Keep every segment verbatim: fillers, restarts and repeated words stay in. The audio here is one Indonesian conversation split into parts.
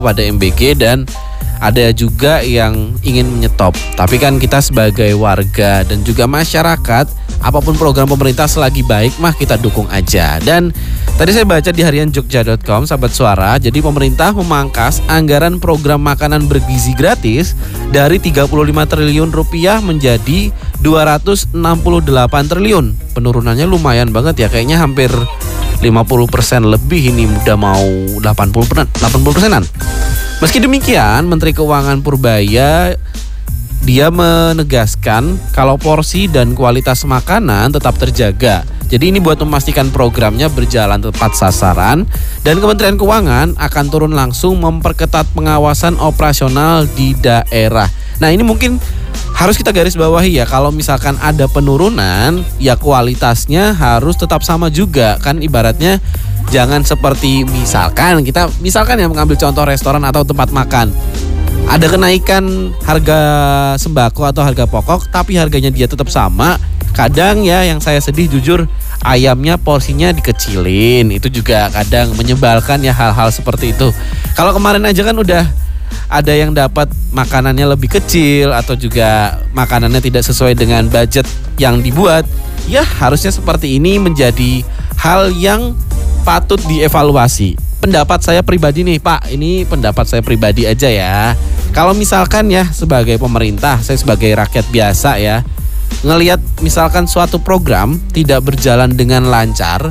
pada M B G dan ada juga yang ingin menyetop. Tapi kan kita sebagai warga dan juga masyarakat, apapun program pemerintah selagi baik mah kita dukung aja. Dan tadi saya baca di harian jogja dot com, sahabat suara, jadi pemerintah memangkas anggaran program makanan bergizi gratis dari tiga puluh lima triliun rupiah menjadi dua ratus enam puluh delapan triliun. Penurunannya lumayan banget ya, kayaknya hampir lima puluh persen lebih, ini udah mau delapan puluh persenan. Meski demikian, Menteri Keuangan Purbaya dia menegaskan kalau porsi dan kualitas makanan tetap terjaga. Jadi ini buat memastikan programnya berjalan tepat sasaran, dan Kementerian Keuangan akan turun langsung memperketat pengawasan operasional di daerah. Nah, ini mungkin harus kita garis bawahi ya, kalau misalkan ada penurunan, ya kualitasnya harus tetap sama juga. Kan ibaratnya jangan seperti misalkan kita misalkan ya mengambil contoh restoran atau tempat makan. Ada kenaikan harga sembako atau harga pokok tapi harganya dia tetap sama. Kadang ya yang saya sedih jujur, ayamnya porsinya dikecilin. Itu juga kadang menyebalkan ya, hal-hal seperti itu. Kalau kemarin aja kan udah ada yang dapat makanannya lebih kecil atau juga makanannya tidak sesuai dengan budget yang dibuat. Ya harusnya seperti ini menjadi hal yang patut dievaluasi. Pendapat saya pribadi nih Pak, ini pendapat saya pribadi aja ya. Kalau misalkan ya sebagai pemerintah, saya sebagai rakyat biasa ya, ngelihat misalkan suatu program tidak berjalan dengan lancar,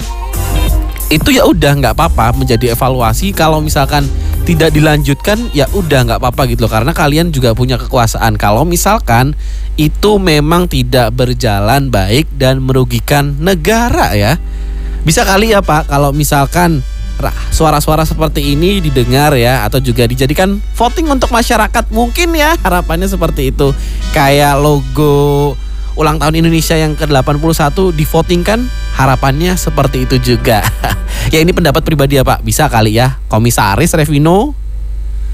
itu ya udah nggak apa-apa menjadi evaluasi. Kalau misalkan tidak dilanjutkan ya udah nggak apa-apa gitu loh, karena kalian juga punya kekuasaan. Kalau misalkan itu memang tidak berjalan baik dan merugikan negara ya, bisa kali ya Pak kalau misalkan suara-suara seperti ini didengar ya, atau juga dijadikan voting untuk masyarakat. Mungkin ya harapannya seperti itu. Kayak logo ulang tahun Indonesia yang ke delapan puluh satu divotingkan, harapannya seperti itu juga. Ya ini pendapat pribadi ya Pak, bisa kali ya Komisaris Revino